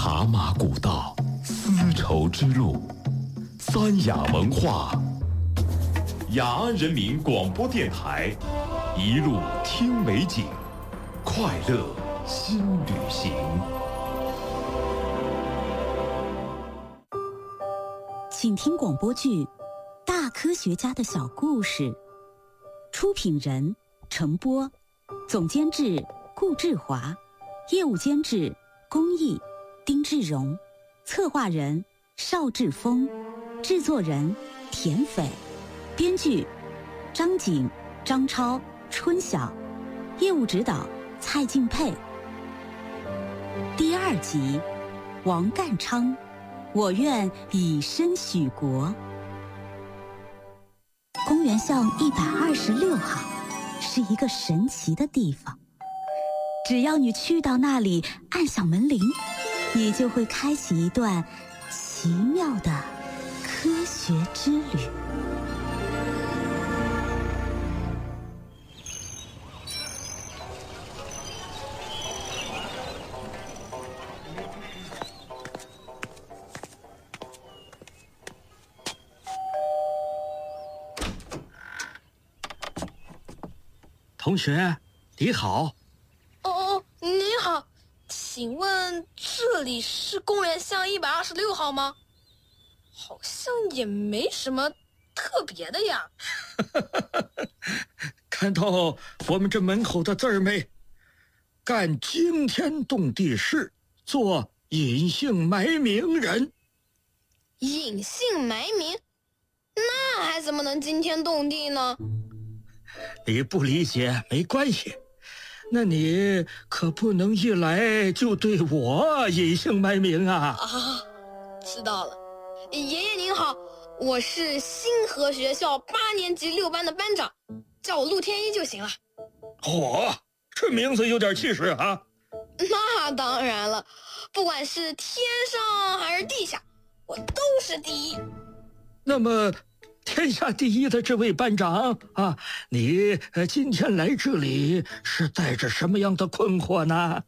茶马古道，丝绸之路，三雅文化，雅安人民广播电台，一路听美景，快乐新旅行。 请听广播剧《大科学家的小故事》，出品人程波，总监制顾志华，业务监制龚毅、丁志荣，策划人邵志峰，制作人田斐，编剧张景、张超、春晓，业务指导蔡敬佩。第2集，王淦昌，我愿以身许国。公园巷126号是一个神奇的地方，只要你去到那里按响门铃，你就会开启一段奇妙的科学之旅。 同学，你好。 哦，你好，请问这里是公园巷126号吗？好像也没什么特别的呀。 看到我们这门口的字儿没？干惊天动地事，做隐姓埋名人。 隐姓埋名？那还怎么能惊天动地呢？ 你不理解没关系，那你可不能一来就对我隐姓埋名啊！ 啊，知道了。爷爷您好，我是星河学校8年级6班的班长，叫我陆天一就行了。 这名字有点气势啊！ 那当然了，不管是天上还是地下，我都是第一。 那么天下第一的这位班长啊，你今天来这里是带着什么样的困惑呢？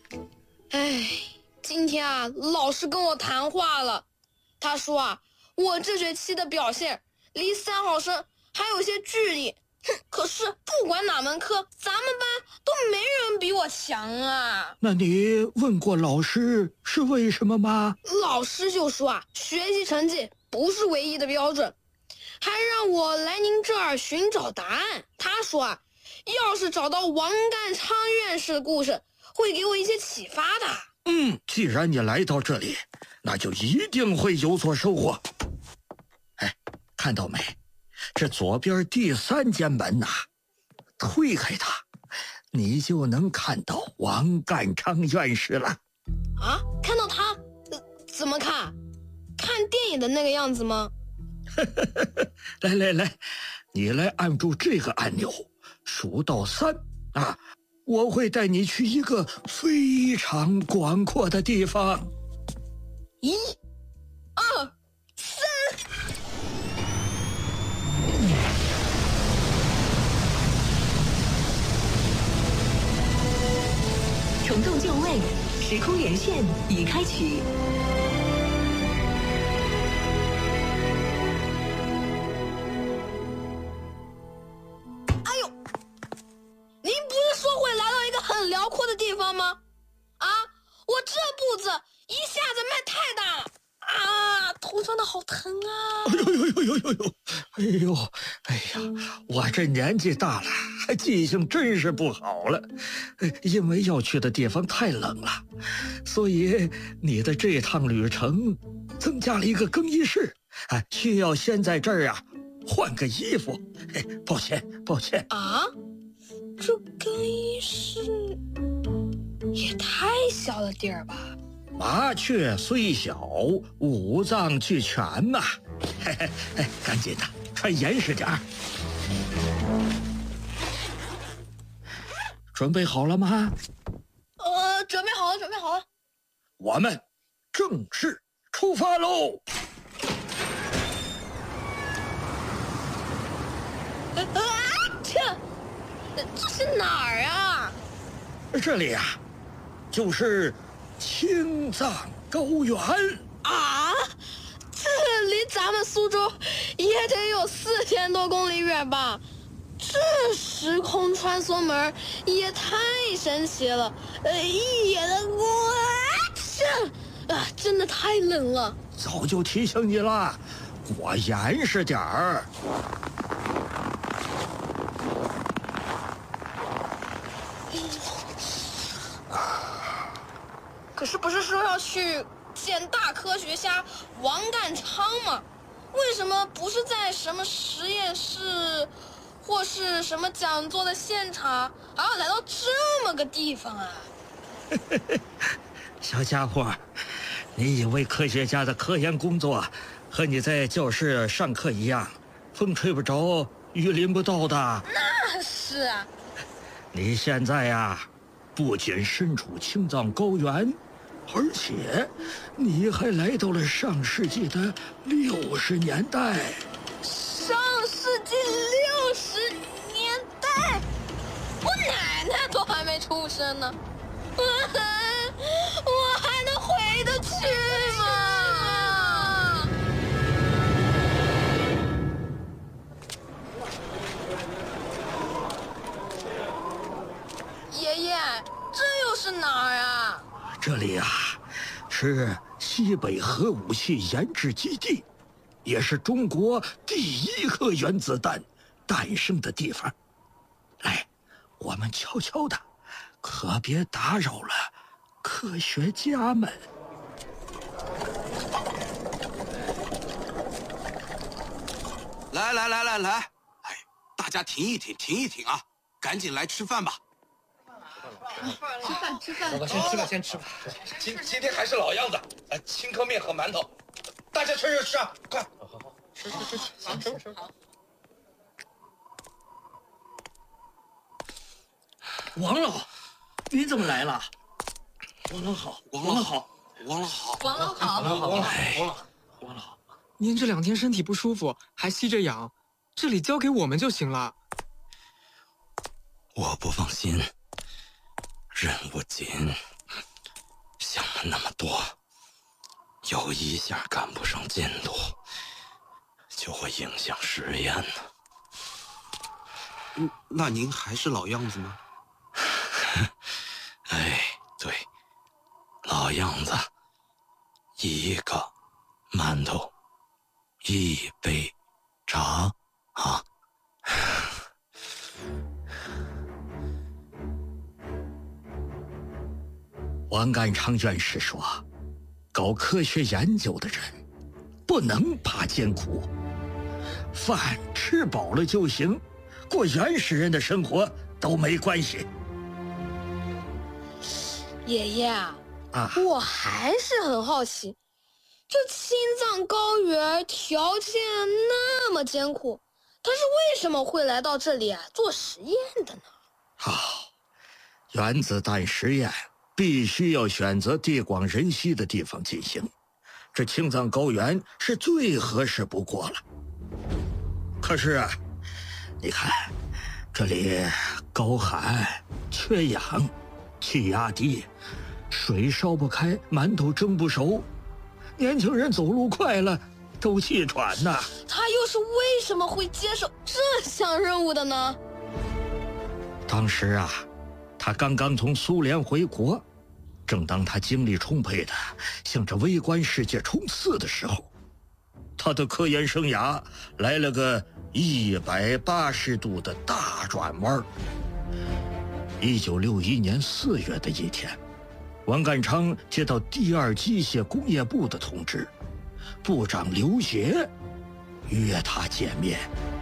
今天啊，老师跟我谈话了，他说啊，我这学期的表现离3好生还有些距离，可是不管哪门课，咱们班都没人比我强啊。 那你问过老师是为什么吗？ 老师就说啊，学习成绩不是唯一的标准，还让我来您这儿寻找答案。他说啊，要是找到王淦昌院士的故事，会给我一些启发的。 既然你来到这里，那就一定会有所收获。看到没？这左边第3间门呐，推开它，你就能看到王淦昌院士了。 啊？看到他？怎么看？看电影的那个样子吗？ 来，你来按住这个按钮，数到3啊，我会带你去一个非常广阔的地方。 1、2、3。 重动就位，时空连线已开启。 哎呦，您不是说会来到一个很辽阔的地方吗？啊，我这步子一下子迈太大了啊，头撞得好疼啊！ 哎呀，我这年纪大了，记性真是不好了。因为要去的地方太冷了，所以你的这趟旅程增加了一个更衣室，需要先在这儿啊换个衣服。抱歉啊，这更衣室也太小了点儿吧？ 麻雀虽小，五脏俱全呐。赶紧的，穿严实点儿。准备好了吗？ 准备好了。 我们正式出发喽！ 这是哪儿啊？ 这里啊，就是青藏高原啊！这离咱们苏州也得有4000多公里远吧？这时空穿梭门也太神奇了！一眼的真的太冷了。 早就提醒你了，我严实点儿。 可是不是说要去见大科学家王淦昌吗？为什么不是在什么实验室或是什么讲座的现场，还要来到这么个地方啊？ 小家伙，你以为科学家的科研工作和你在教室上课一样，风吹不着，雨淋不到的？ 那是啊。 你现在呀，不仅身处青藏高原，而且你还来到了上世纪的60年代。 上世纪60年代，我奶奶都还没出生呢，我还能回得去吗？爷爷，这又是哪儿啊？ 这里啊，是西北核武器研制基地，也是中国第1颗原子弹诞生的地方。来，我们悄悄的，可别打扰了科学家们。 来，哎，大家停一停啊，赶紧来吃饭吧。 吃饭。 我先吃吧。今天还是老样子，青稞面和馒头，大家趁热吃啊，快！好，吃。好。 王老，你怎么来了？王老好。 王老，您这2天身体不舒服，还吸着氧，这里交给我们就行了。 我不放心，任务紧，想了那么多，有一下赶不上进度，就会影响实验呢。那您还是老样子吗？哎，对，老样子，1个馒头，1杯茶啊。 王淦昌院士说，搞科学研究的人不能怕艰苦，饭吃饱了就行，过原始人的生活都没关系。 爷爷我还是很好奇，这青藏高原条件那么艰苦，他是为什么会来到这里做实验的呢？ 原子弹实验必须要选择地广人稀的地方进行，这青藏高原是最合适不过了。可是你看，这里高寒、缺氧、气压低，水烧不开，馒头蒸不熟，年轻人走路快了都气喘呐。 他又是为什么会接受这项任务的呢？ 当时他刚刚从苏联回国，正当他精力充沛的向着微观世界冲刺的时候，他的科研生涯来了个180度的大转弯。1961年4月的一天，王淦昌接到第2机械工业部的通知，部长刘协约他见面。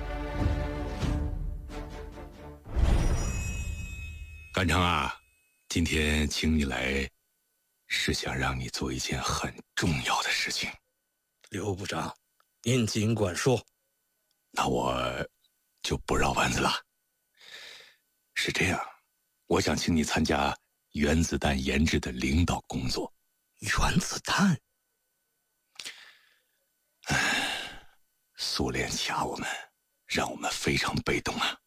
淦昌啊，今天请你来，是想让你做一件很重要的事情。 刘部长，您尽管说。 那我就不绕弯子了。是这样，我想请你参加原子弹研制的领导工作。 原子弹？ 苏联卡我们，让我们非常被动啊，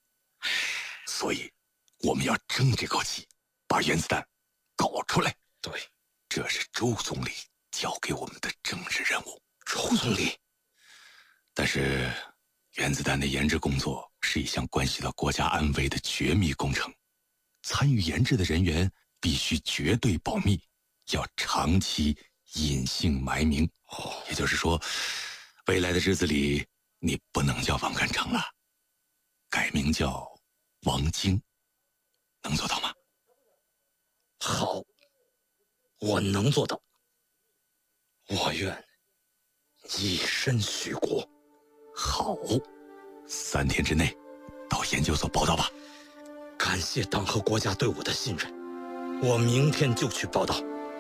所以我们要争这口气，把原子弹搞出来。 对， 这是周总理交给我们的政治任务。 周总理， 但是原子弹的研制工作是一项关系到国家安危的绝密工程，参与研制的人员必须绝对保密，要长期隐姓埋名。也就是说，未来的日子里，你不能叫王干成了，改名叫王晶，能做到吗？ 好，我能做到。我愿以身许国。 好，3天之内到研究所报道吧。 感谢党和国家对我的信任，我明天就去报道。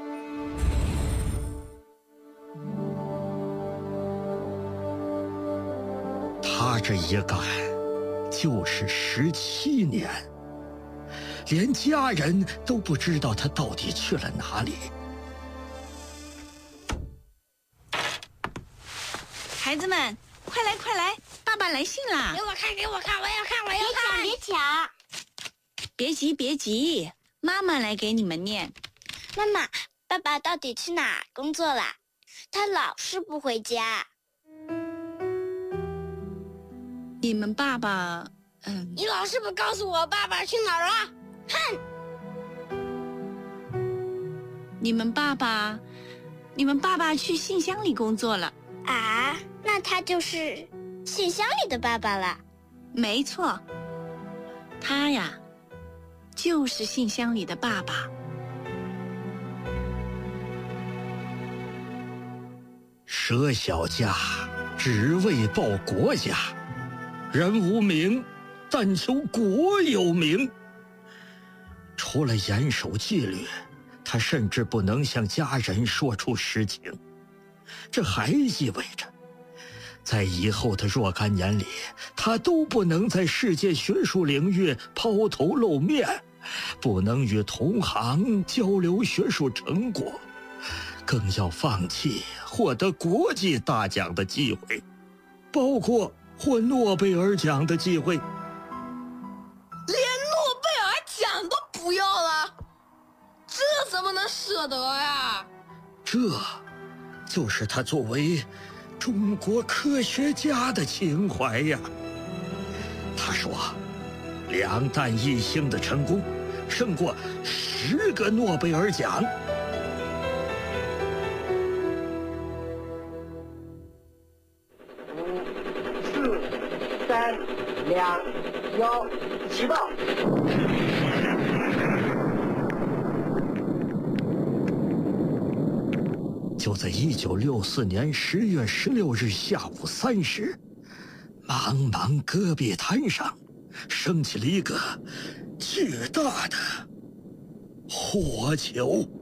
他这一干就是17年，连家人都不知道他到底去了哪里。 孩子们，快来快来，爸爸来信啦！ 给我看，给我看，我要看，我要看！ 别抢！ 别急别急，妈妈来给你们念。 妈妈，爸爸到底去哪儿工作啦？他老是不回家。 你们爸爸， 你老是不告诉我爸爸去哪儿了？哼！ 你们爸爸去信箱里工作了。 啊，那他就是信箱里的爸爸了。 没错，他呀，就是信箱里的爸爸。 舍小家，只为报国家。人无名，但求国有名。除了严守纪律，他甚至不能向家人说出实情。这还意味着，在以后的若干年里，他都不能在世界学术领域抛头露面，不能与同行交流学术成果，更要放弃获得国际大奖的机会，包括获诺贝尔奖的机会。 连诺贝尔奖都不要了，这怎么能舍得呀？ 这就是他作为中国科学家的情怀呀。他说，2弹1星的成功胜过10个诺贝尔奖。 5、4、3、2、1，起爆！ 就在1964年10月16日下午3时，茫茫戈壁滩上升起了一个巨大的火球。